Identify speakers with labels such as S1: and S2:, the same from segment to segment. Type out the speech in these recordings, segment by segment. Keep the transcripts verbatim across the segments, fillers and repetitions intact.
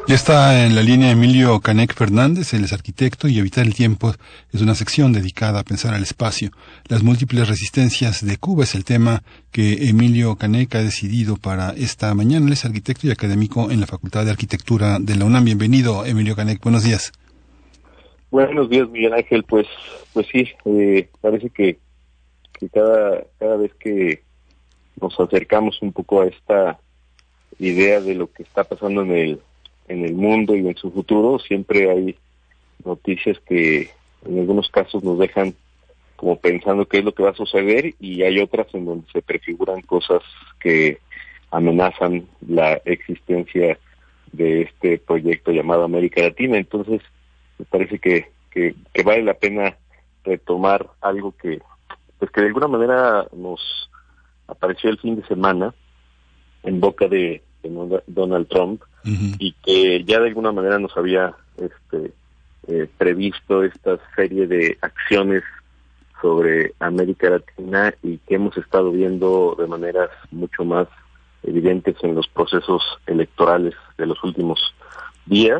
S1: Ya está en la línea Emilio Canek Fernández, él es arquitecto y Habitar el Tiempo es una sección dedicada a pensar al espacio. Las múltiples resistencias de Cuba es el tema que Emilio Canek ha decidido para esta mañana. Él es arquitecto y académico en la Facultad de Arquitectura de la UNAM. Bienvenido, Emilio Canek, buenos días.
S2: Buenos días, Miguel Ángel. Pues pues sí, eh, parece que, que cada, cada vez que nos acercamos un poco a esta idea de lo que está pasando en el en el mundo y en su futuro, siempre hay noticias que en algunos casos nos dejan como pensando qué es lo que va a suceder, y hay otras en donde se prefiguran cosas que amenazan la existencia de este proyecto llamado América Latina. Entonces me parece que, que, que vale la pena retomar algo que pues que de alguna manera nos apareció el fin de semana en boca de, de Donald Trump, uh-huh. y que ya de alguna manera nos había este eh, previsto esta serie de acciones sobre América Latina y que hemos estado viendo de maneras mucho más evidentes en los procesos electorales de los últimos días.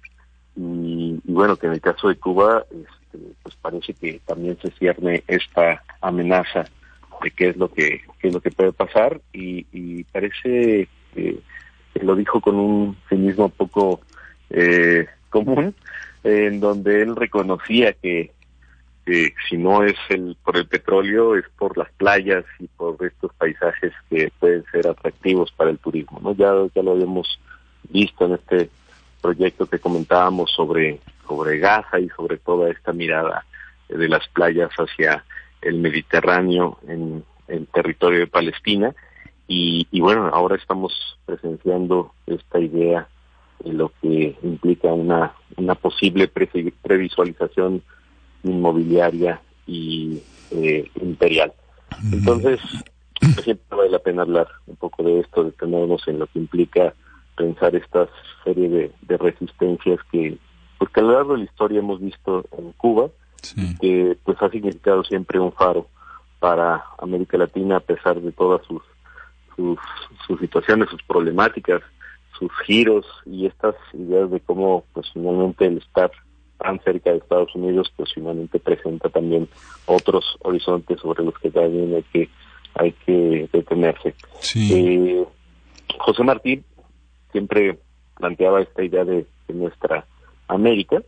S2: Y, y bueno, que en el caso de Cuba, este, pues parece que también se cierne esta amenaza de qué es lo que qué es lo que puede pasar, y, y parece que, que lo dijo con un cinismo poco eh, común, eh, en donde él reconocía que, que si no es el por el petróleo, es por las playas y por estos paisajes que pueden ser atractivos para el turismo, ¿no? Ya, ya lo habíamos visto en este proyecto que comentábamos sobre sobre Gaza y sobre toda esta mirada de las playas hacia el Mediterráneo en el territorio de Palestina, y, y bueno, ahora estamos presenciando esta idea de lo que implica una una posible pre- previsualización inmobiliaria y eh, imperial. Entonces, pues siempre vale la pena hablar un poco de esto, detenernos en lo que implica pensar esta serie de, de resistencias que, pues que a lo largo de la historia hemos visto en Cuba, sí. que pues ha significado siempre un faro para América Latina, a pesar de todas sus sus, sus situaciones, sus problemáticas, sus giros y estas ideas de cómo pues finalmente el estar tan cerca de Estados Unidos pues finalmente presenta también otros horizontes sobre los que también hay que hay que detenerse.
S1: Sí.
S2: Eh, José Martí siempre planteaba esta idea de, de nuestra América,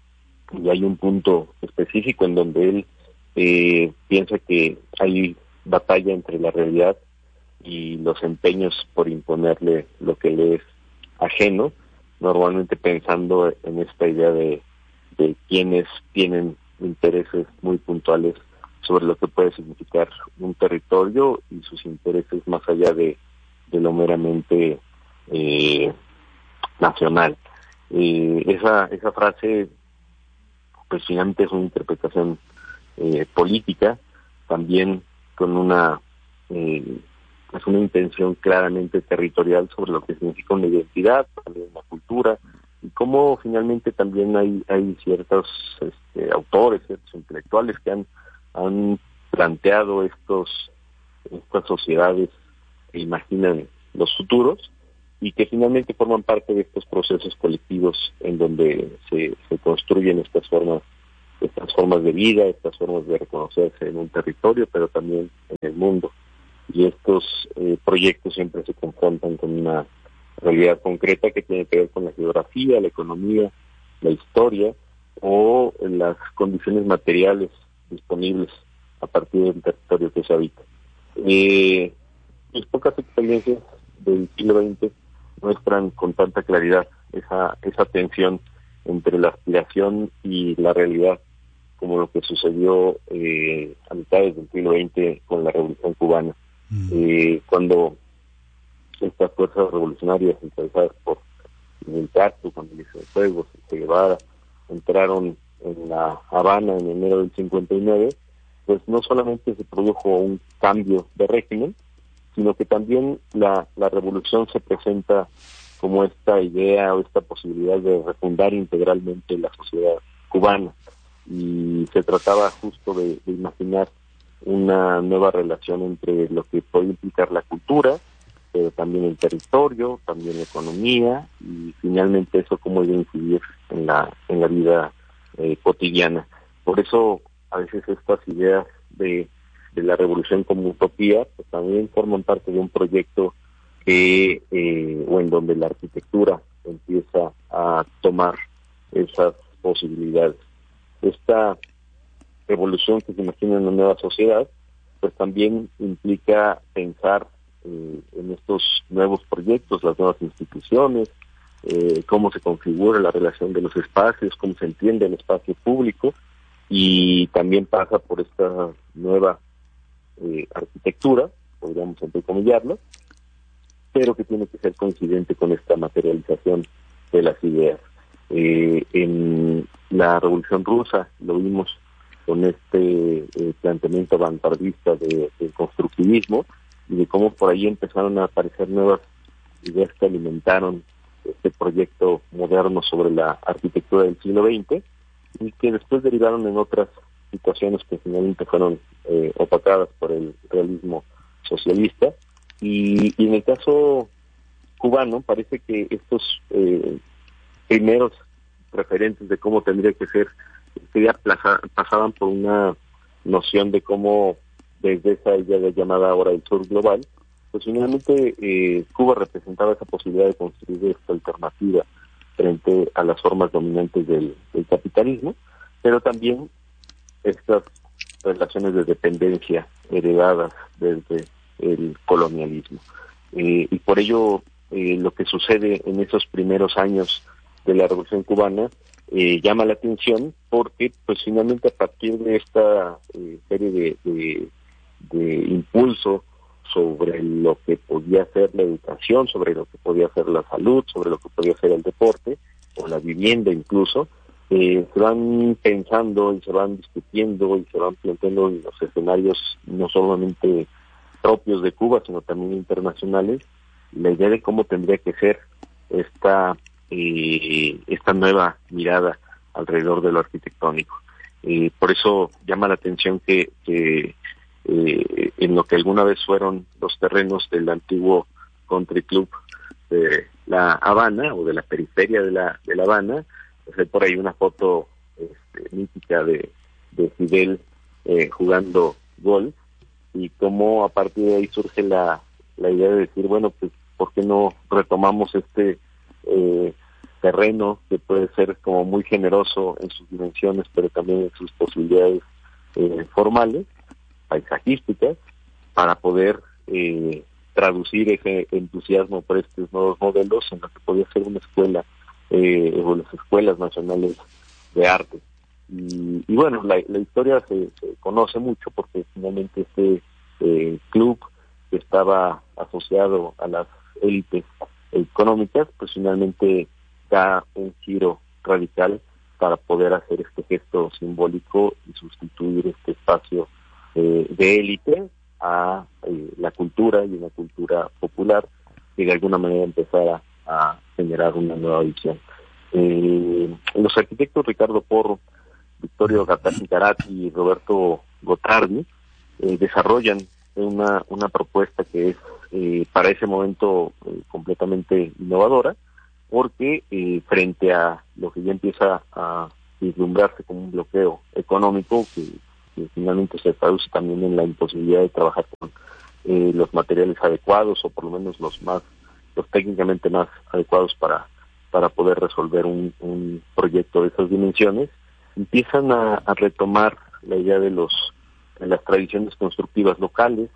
S2: y hay un punto específico en donde él eh, piensa que hay batalla entre la realidad y los empeños por imponerle lo que le es ajeno, normalmente pensando en esta idea de, de quienes tienen intereses muy puntuales sobre lo que puede significar un territorio y sus intereses más allá de, de lo meramente eh, nacional. Eh, esa esa frase pues finalmente es una interpretación eh, política, también con una eh, es una intención claramente territorial sobre lo que significa una identidad, también una cultura, y cómo finalmente también hay hay ciertos este, autores, ciertos intelectuales que han han planteado estos estas sociedades que imaginan los futuros y que finalmente forman parte de estos procesos colectivos en donde se, se construyen estas formas estas formas de vida, estas formas de reconocerse en un territorio, pero también en el mundo. Y estos eh, proyectos siempre se confrontan con una realidad concreta que tiene que ver con la geografía, la economía, la historia o las condiciones materiales disponibles a partir del territorio que se habita. Eh, mis pocas experiencias del siglo veinte muestran con tanta claridad esa esa tensión entre la aspiración y la realidad, como lo que sucedió eh, a mitades del siglo veinte con la Revolución Cubana, mm. eh, cuando estas fuerzas revolucionarias encabezadas por Fidel Castro, con Luis Fuegos, Che Guevara, entraron en La Habana en enero del cincuenta y nueve, pues no solamente se produjo un cambio de régimen, sino que también la, la revolución se presenta como esta idea o esta posibilidad de refundar integralmente la sociedad cubana. Y se trataba justo de, de imaginar una nueva relación entre lo que puede implicar la cultura, pero también el territorio, también la economía y finalmente eso cómo debe incidir en la en la vida eh, cotidiana. Por eso a veces estas ideas de, de la revolución como utopía pues también forman parte de un proyecto que eh, o en donde la arquitectura empieza a tomar esas posibilidades. Esta revolución que se imagina en una nueva sociedad pues también implica pensar eh, en estos nuevos proyectos, las nuevas instituciones, eh, cómo se configura la relación de los espacios, cómo se entiende el espacio público, y también pasa por esta nueva eh, arquitectura, podríamos entrecomillarlo, pero que tiene que ser coincidente con esta materialización de las ideas. Eh, en la Revolución Rusa lo vimos con este eh, planteamiento vanguardista de, del constructivismo y de cómo por ahí empezaron a aparecer nuevas ideas que alimentaron este proyecto moderno sobre la arquitectura del siglo veinte y que después derivaron en otras situaciones que finalmente fueron eh, opacadas por el realismo socialista. Y, y en el caso cubano parece que estos eh, primeros referentes de cómo tendría que ser, que ya plaza, pasaban por una noción de cómo desde esa idea llamada ahora el sur global, pues finalmente eh, Cuba representaba esa posibilidad de construir esta alternativa frente a las formas dominantes del, del capitalismo, pero también estas relaciones de dependencia heredadas desde el colonialismo. Eh, y por ello eh, lo que sucede en esos primeros años de la Revolución Cubana eh, llama la atención porque pues finalmente a partir de esta eh, serie de, de, de impulso sobre lo que podía ser la educación, sobre lo que podía ser la salud, sobre lo que podía ser el deporte o la vivienda incluso, eh, se van pensando y se van discutiendo y se van planteando en los escenarios no solamente propios de Cuba, sino también internacionales, la idea de cómo tendría que ser esta eh, esta nueva mirada alrededor de lo arquitectónico. Eh, por eso llama la atención que, que eh, en lo que alguna vez fueron los terrenos del antiguo Country Club de La Habana o de la periferia de La, de La Habana, pues hay por ahí una foto este, mítica de, de Fidel eh, jugando golf, y cómo a partir de ahí surge la, la idea de decir, bueno, pues, ¿por qué no retomamos este eh, terreno que puede ser como muy generoso en sus dimensiones, pero también en sus posibilidades eh, formales, paisajísticas, para poder eh, traducir ese entusiasmo por estos nuevos modelos en lo que podía ser una escuela eh, o las escuelas nacionales de arte? Y, y bueno, la, la historia se, se conoce mucho porque finalmente este eh, club que estaba asociado a las élites económicas, pues finalmente da un giro radical para poder hacer este gesto simbólico y sustituir este espacio eh, de élite a eh, la cultura y una cultura popular que de alguna manera empezara a generar una nueva visión. Eh, los arquitectos Ricardo Porro, Victorio Garati y Roberto Gotardi eh, desarrollan una, una propuesta que es eh, para ese momento eh, completamente innovadora, porque eh, frente a lo que ya empieza a vislumbrarse como un bloqueo económico que, que finalmente se traduce también en la imposibilidad de trabajar con eh, los materiales adecuados o por lo menos los más los técnicamente más adecuados para para poder resolver un, un proyecto de esas dimensiones, empiezan a, a retomar la idea de los de las tradiciones constructivas locales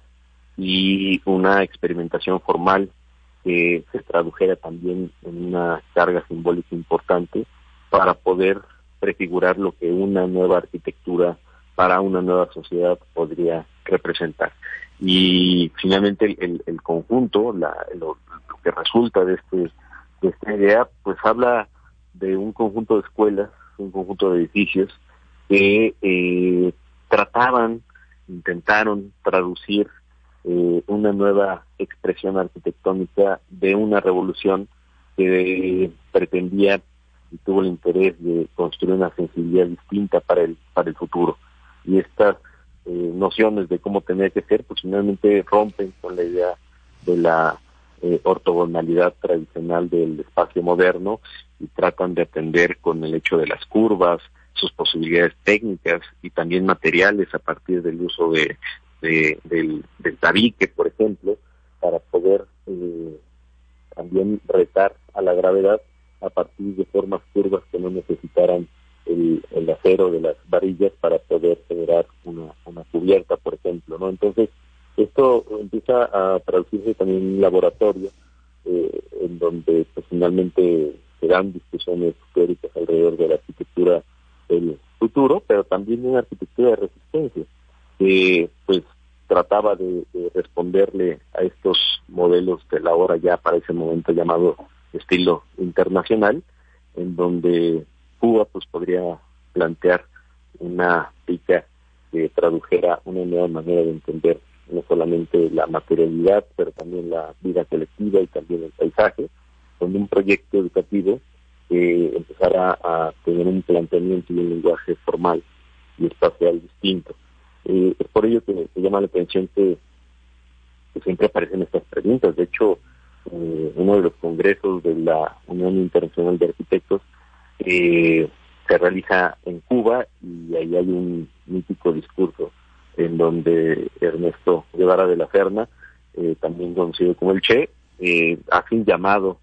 S2: y una experimentación formal que se tradujera también en una carga simbólica importante para poder prefigurar lo que una nueva arquitectura para una nueva sociedad podría representar. Y finalmente el, el, el conjunto, la, lo, lo que resulta de este de esta idea, pues habla de un conjunto de escuelas, un conjunto de edificios que eh, trataban, intentaron traducir eh, una nueva expresión arquitectónica de una revolución que eh, pretendía y tuvo el interés de construir una sensibilidad distinta para el para el futuro. Y estas eh, nociones de cómo tenía que ser, pues finalmente rompen con la idea de la eh, ortogonalidad tradicional del espacio moderno y tratan de atender con el hecho de las curvas, sus posibilidades técnicas y también materiales a partir del uso de, de del, del tabique, por ejemplo, para poder eh, también retar a la gravedad a partir de formas curvas que no necesitaran el, el acero de las varillas para poder generar una, una cubierta, por ejemplo, ¿no? Entonces, esto empieza a traducirse también en un laboratorio eh, en donde pues, finalmente se dan discusiones teóricas alrededor de la arquitectura del futuro, pero también de una arquitectura de resistencia que pues trataba de, de responderle a estos modelos de la hora ya para ese momento llamado estilo internacional, en donde Cuba pues podría plantear una pica que tradujera una nueva manera de entender no solamente la materialidad, pero también la vida colectiva y también el paisaje, con un proyecto educativo que empezara a tener un planteamiento y un lenguaje formal y espacial distinto. Eh, es por ello que me llama la atención que, que siempre aparecen estas preguntas. De hecho, eh, uno de los congresos de la Unión Internacional de Arquitectos eh, se realiza en Cuba y ahí hay un mítico discurso en donde Ernesto Guevara de la Serna, eh, también conocido como el Che, eh, hace un llamado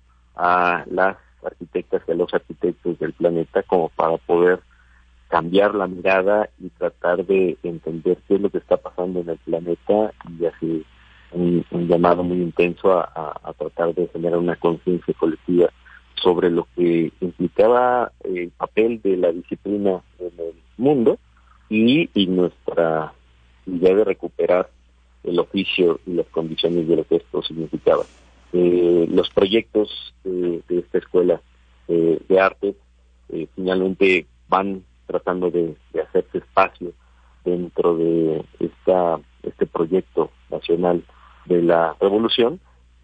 S2: a las arquitectas y a los arquitectos del planeta como para poder cambiar la mirada y tratar de entender qué es lo que está pasando en el planeta y hace un, un llamado muy intenso a, a, a tratar de generar una conciencia colectiva sobre lo que implicaba el papel de la disciplina en el mundo y, y nuestra idea de recuperar el oficio y las condiciones de lo que esto significaba. Eh, los proyectos eh, de esta escuela eh, de arte eh, finalmente van tratando de, de hacerse espacio dentro de esta este proyecto nacional de la revolución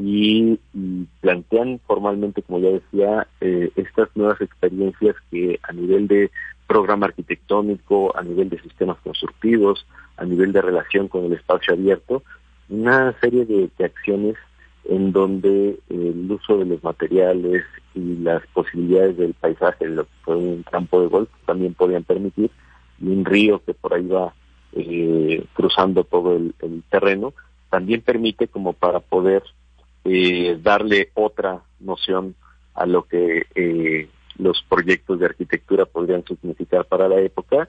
S2: y, y plantean formalmente, como ya decía, eh, estas nuevas experiencias que a nivel de programa arquitectónico, a nivel de sistemas constructivos, a nivel de relación con el espacio abierto, una serie de, de acciones en donde el uso de los materiales y las posibilidades del paisaje, lo que fue un campo de golf, también podían permitir, y un río que por ahí va eh, cruzando todo el, el terreno, también permite como para poder eh, darle otra noción a lo que eh, los proyectos de arquitectura podrían significar para la época,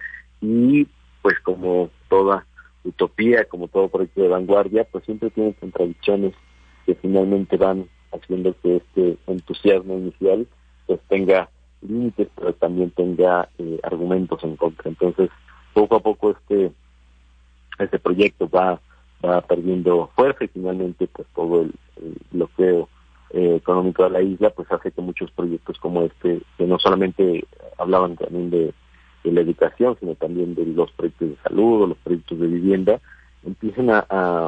S2: y pues como toda utopía, como todo proyecto de vanguardia, pues siempre tiene contradicciones que finalmente van haciendo que este entusiasmo inicial pues tenga límites, pero también tenga eh, argumentos en contra. Entonces, poco a poco este este proyecto va va perdiendo fuerza y finalmente pues todo el, el bloqueo eh, económico de la isla pues hace que muchos proyectos como este, que no solamente hablaban también de, de la educación, sino también de los proyectos de salud o los proyectos de vivienda, empiecen a, a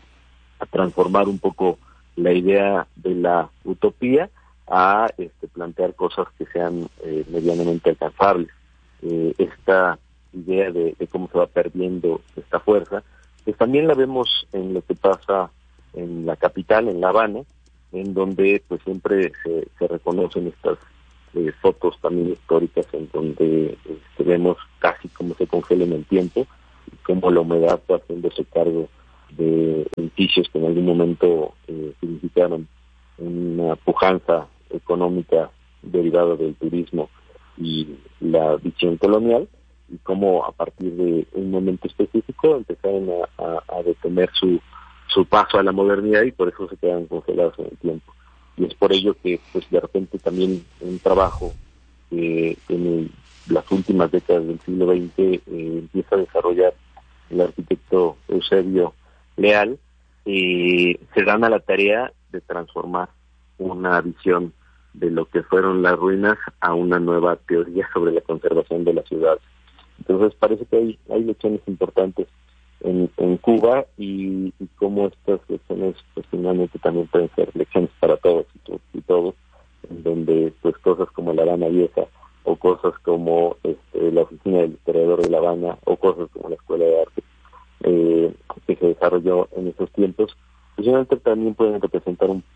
S2: a transformar un poco la idea de la utopía a este, plantear cosas que sean eh, medianamente alcanzables. Eh, esta idea de, de cómo se va perdiendo esta fuerza, pues también la vemos en lo que pasa en la capital, en La Habana, en donde pues siempre se, se reconocen estas eh, fotos también históricas en donde este, vemos casi como se congela en el tiempo y cómo la humedad va haciéndose cargo de edificios que en algún momento eh, significaron una pujanza económica derivada del turismo y la visión colonial, y cómo a partir de un momento específico empezaron a, a, a detener su, su paso a la modernidad y por eso se quedan congelados en el tiempo. Y es por ello que pues de repente también un trabajo que en las últimas décadas del siglo veinte eh, empieza a desarrollar el arquitecto Eusebio Leal, eh, se dan a la tarea de transformar una visión de lo que fueron las ruinas a una nueva teoría sobre la conservación de la ciudad. Entonces parece que hay, hay lecciones importantes en, en Cuba y, y cómo estas lecciones pues finalmente también pueden ser lecciones para todos y, to- y todos, en donde pues cosas como La Habana Vieja o cosas como este, la Oficina del Historiador de La Habana o cosas como la Escuela de Arte eh, que se desarrolló en esos tiempos, pues finalmente también pueden representar un, un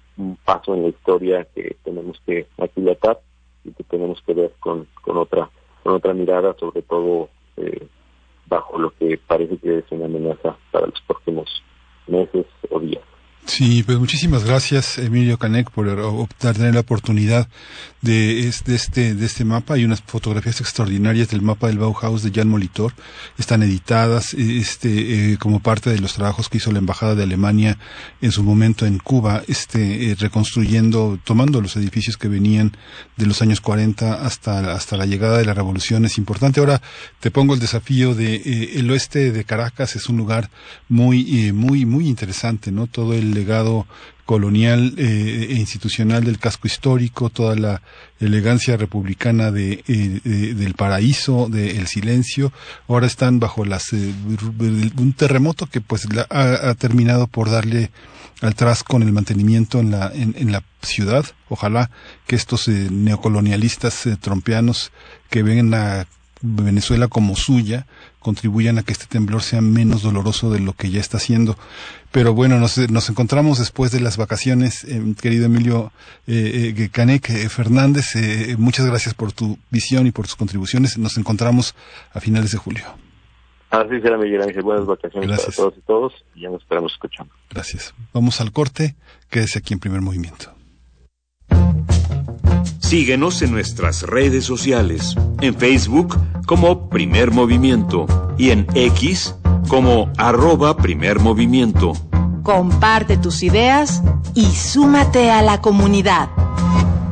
S2: paso en la historia que tenemos que aquilatar y que tenemos que ver con, con otra con otra mirada, sobre todo eh, bajo lo que parece que es una amenaza para los próximos meses o días.
S1: Sí, pues muchísimas gracias, Emilio Canek, por optar, tener la oportunidad de, de este de este mapa. Hay unas fotografías extraordinarias del mapa del Bauhaus de Jan Molitor. Están editadas este eh, como parte de los trabajos que hizo la Embajada de Alemania en su momento en Cuba, este eh, reconstruyendo, tomando los edificios que venían de los años cuarenta hasta hasta la llegada de la Revolución. Es importante. Ahora te pongo el desafío de eh, el oeste de Caracas. Es un lugar muy eh, muy muy interesante, ¿no? Todo el legado colonial eh, e institucional del casco histórico, toda la elegancia republicana de, eh, de del paraíso, del silencio. Ahora están bajo las eh, un terremoto que pues la, ha, ha terminado por darle al traste con el mantenimiento en la en, en la ciudad. Ojalá que estos eh, neocolonialistas eh, trompeanos que ven a Venezuela como suya contribuyan a que este temblor sea menos doloroso de lo que ya está haciendo. Pero bueno, nos, nos encontramos después de las vacaciones, eh, querido Emilio eh, eh, Canek eh, Fernández. Eh, muchas gracias por tu visión y por tus contribuciones. Nos encontramos a finales de julio.
S2: Así será, Miguel Ángel. Buenas vacaciones
S1: Gracias.
S2: para todos y todos, y ya nos esperamos escuchando.
S1: Gracias. Vamos al corte. Quédese aquí en Primer Movimiento.
S3: Síguenos en nuestras redes sociales, en Facebook como Primer Movimiento y en X como arroba Primer Movimiento.
S4: Comparte tus ideas y súmate a la comunidad.